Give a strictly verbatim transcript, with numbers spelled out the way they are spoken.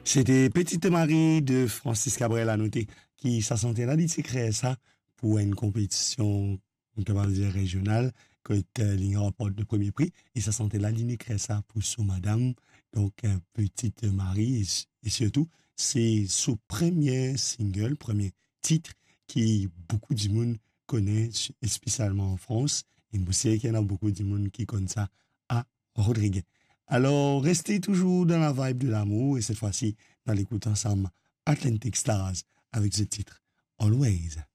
C'était Petite Marie de Francis Cabrel à noter qui s'assentait là, il s'est créé ça pour une compétition, on va dire régionale, que euh, il remporte le premier prix, et ça sentait là, il créé ça pour son madame, donc euh, Petite Marie, et, et surtout, c'est son premier single, premier titre, qui beaucoup de monde connaît, spécialement en France, et je sais qu'il y en a beaucoup de monde qui connaît ça à Rodriguez. Alors, restez toujours dans la vibe de l'amour et cette fois-ci, dans l'écoute ensemble Atlantic Stars avec ce titre Always.